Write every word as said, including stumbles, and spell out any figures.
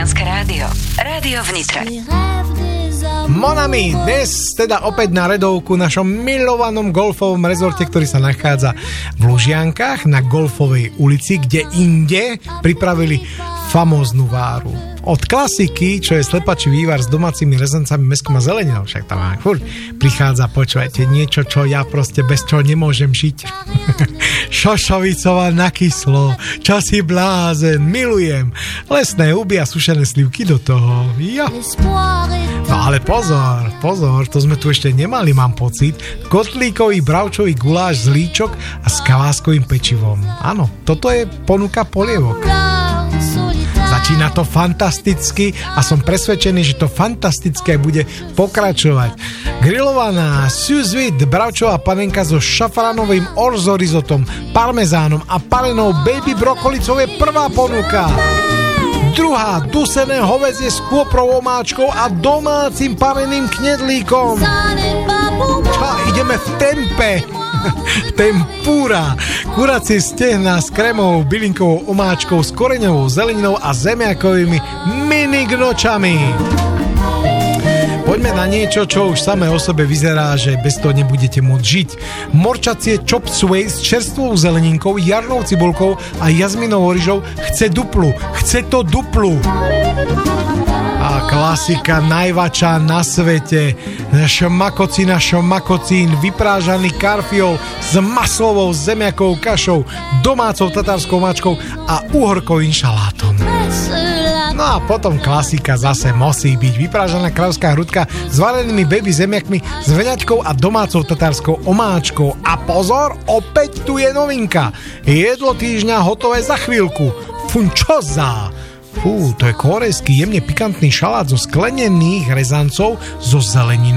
Nitrianske rádio. Rádio v Nitre. Monami, dnes teda opäť na redovku v našom milovanom golfovom rezorte, ktorý sa nachádza v Lužiankach na Golfovej ulici, kde inde pripravili famóznu váru. Od klasiky, čo je slepačí vývar s domácimi rezancami, mäskom a zeleninou, však tam furt prichádza, počúvajte, niečo, čo ja proste bez čoho nemôžem žiť. Šošovicová na kyslo, časy blázen, milujem. Lesné huby a sušené slivky do toho. Ja. No ale pozor, pozor, to sme tu ešte nemali, mám pocit. Kotlíkový bravčový guláš z líčok a s kaváskovým pečivom. Áno, toto je ponuka polievok. Začína to fantasticky a som presvedčený, že to fantastické bude pokračovať. Grillovaná sous vide bravčová panenka so šafránovým orzo rizotom, parmezánom a palenou baby brokolicou je prvá ponuka. Druhá, dusené hoväzie s kôprou omáčkou a domácim pareným knedlíkom. A ideme v tempe. Tempura. Kuracie stehná s krémovou bylinkovou omáčkou, s koreňovou zeleninou a zemiakovými minignočami. Poďme na niečo, čo už samé o sebe vyzerá, že bez toho nebudete môcť žiť. Morčacie chop suey s čerstvou zeleninkou, jarnou cibulkou a jazminovou ryžou chce duplu. Chce to duplu. A klasika najvačá na svete. Šmakocína šmakocín, vyprážaný karfiol s maslovou zemiakovou kašou, domácou tatárskou mačkou a uhorkovým šalátom. No a potom klasika zase musí byť vyprážaná kravská hrudka s varenými baby zemiakmi, s veňačkou a domácou tatárskou omáčkou. A pozor, opäť tu je novinka. Jedlo týždňa hotové za chvíľku. Funčoza. Fú, to je korejský jemne pikantný šalát zo sklenených rezancov so zeleninou